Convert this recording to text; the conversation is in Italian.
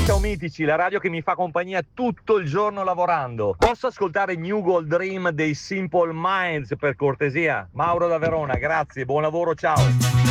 ciao mitici, la radio che mi fa compagnia tutto il giorno lavorando. Posso ascoltare New Gold Dream dei Simple Minds per cortesia? Mauro da Verona, grazie, buon lavoro, ciao.